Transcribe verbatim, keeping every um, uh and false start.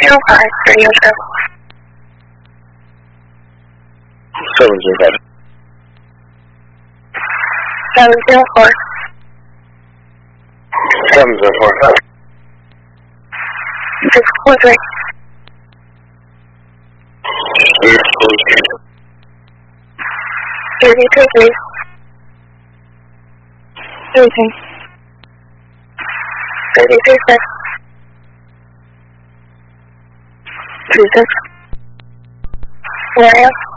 zero five radio show. Seven zero five. Seven zero four. Seven zero four. Six four three. Six four three. Thirty two three. Thirty. Thirty three six. Two six. Where are you?